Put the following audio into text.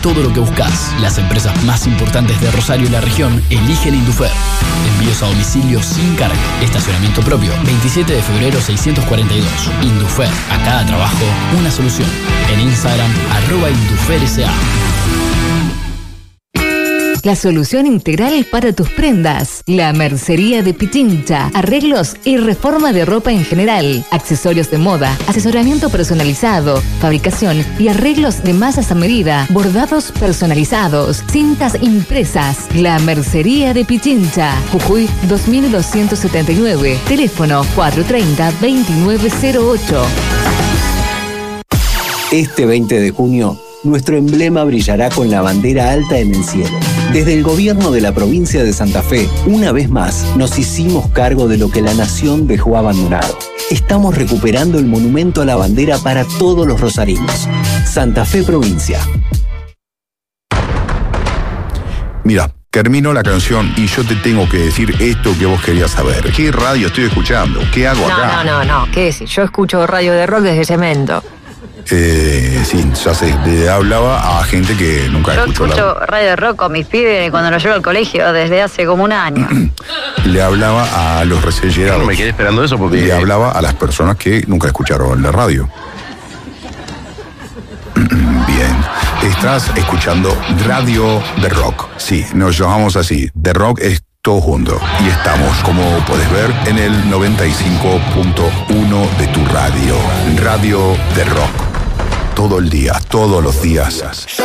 todo lo que buscas. Las empresas más importantes de Rosario y la región eligen Indufer. Envíos a domicilio sin cargo. Estacionamiento propio. 27 de febrero 642. Indufer. A cada trabajo, una solución. En Instagram, @InduferSA. La solución integral para tus prendas. La Mercería de Pichincha. Arreglos y reforma de ropa en general. Accesorios de moda. Asesoramiento personalizado. Fabricación y arreglos de masas a medida. Bordados personalizados. Cintas impresas. La Mercería de Pichincha. Jujuy 2279. Teléfono 430-2908. Este 20 de junio, nuestro emblema brillará con la bandera alta en el cielo. Desde el gobierno de la provincia de Santa Fe, una vez más, nos hicimos cargo de lo que la nación dejó abandonado. Estamos recuperando el monumento a la bandera para todos los rosarinos. Santa Fe Provincia. Mira, termino la canción y yo te tengo que decir esto que vos querías saber. ¿Qué radio estoy escuchando? ¿Qué hago acá? No. ¿Qué decir? Yo escucho radio de rock desde Cemento. Sí, ya sé, le hablaba a gente que nunca escuchó Yo escucho radio de rock con mis pibes cuando los llevo al colegio desde hace como un año. Le hablaba a los recién llegados. No me quedé esperando eso porque... Le hablaba a las personas que nunca escucharon la radio. Bien, estás escuchando Radio de Rock. Sí, nos llamamos así. The Rock es todo junto. Y estamos, como puedes ver, en el 95.1 de tu radio. Radio de Rock. Todo el día, todos los días.